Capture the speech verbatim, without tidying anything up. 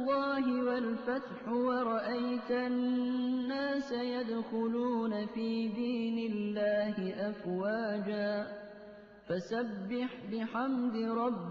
اللَّهِ وَالْفَتْحُ وَرَأَيْتَ النَّاسَ يَدْخُلُونَ فِي دِينِ اللَّهِ أَفْوَاجًا فَسَبِّحْ بِحَمْدِ رَبِّكَ